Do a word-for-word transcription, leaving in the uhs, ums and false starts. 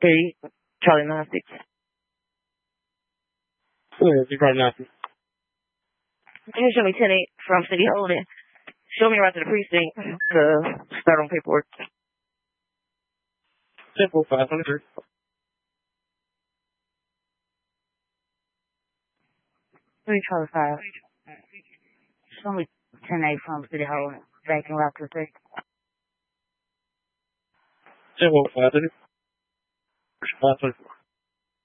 Three, Charlie nine six. Yeah, you Charlie nine six. Can you show me ten eight from City Hall and show me right to the precinct to start on paperwork. ten four five hundred. Three Charlie five. Show me ten eight from City Hall and back in route to the state. ten four five hundred.